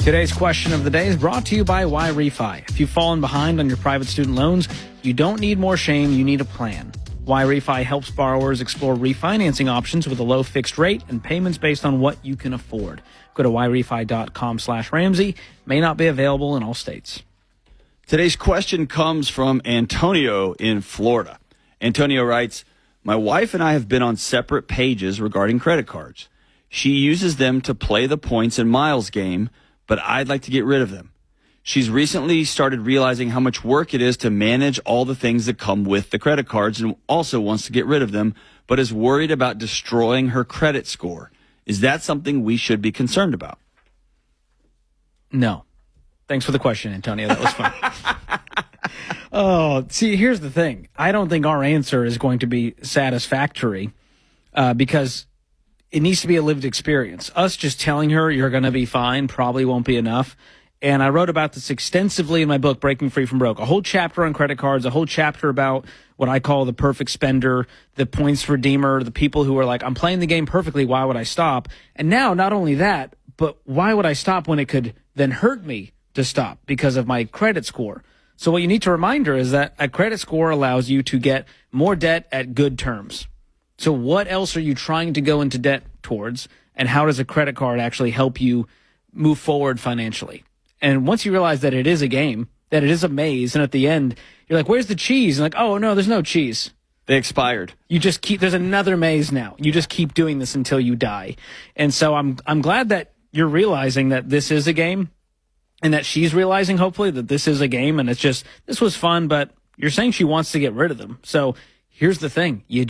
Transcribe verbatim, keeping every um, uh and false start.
Today's question of the day is brought to you by YRefi. If you've fallen behind on your private student loans, you don't need more shame, you need a plan. YRefi helps borrowers explore refinancing options with a low fixed rate and payments based on what you can afford. Go to yrefi.com slash Ramsey. May not be available in all states. Today's question comes from Antonio in Florida. Antonio writes, my wife and I have been on separate pages regarding credit cards. She uses them to play the points and miles game, but I'd like to get rid of them. She's recently started realizing how much work it is to manage all the things that come with the credit cards and also wants to get rid of them, but is worried about destroying her credit score. Is that something we should be concerned about? No. Thanks for the question, Antonio. That was fun. Oh, see, here's the thing. I don't think our answer is going to be satisfactory uh, because it needs to be a lived experience. Us just telling her you're going to be fine probably won't be enough. And I wrote about this extensively in my book, Breaking Free from Broke. A whole chapter on credit cards, a whole chapter about what I call the perfect spender, the points redeemer, the people who are like, I'm playing the game perfectly, why would I stop? And now, not only that, but why would I stop when it could then hurt me to stop because of my credit score? So what you need to remind her is that a credit score allows you to get more debt at good terms. So what else are you trying to go into debt towards? And how does a credit card actually help you move forward financially? And once you realize that it is a game, that it is a maze, and at the end, you're like, where's the cheese? And like, oh, no, there's no cheese. They expired. You just keep, there's another maze now. You just keep doing this until you die. And so I'm, I'm glad that you're realizing that this is a game and that she's realizing, hopefully, that this is a game and it's just, this was fun, but you're saying she wants to get rid of them. So here's the thing. You